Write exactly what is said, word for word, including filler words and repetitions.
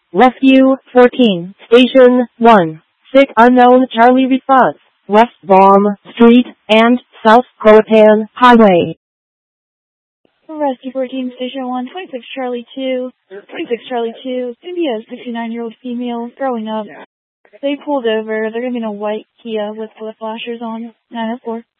Rescue fourteen, Station one. Sick unknown Charlie response. West Baum Street and South Croatan Highway. Rescue fourteen, Station one, twenty-six Charlie two. twenty-six Charlie two, gonna be a sixty-nine-year-old female growing up. They pulled over. They're gonna be in a white Kia with flip flashers on. nine oh four.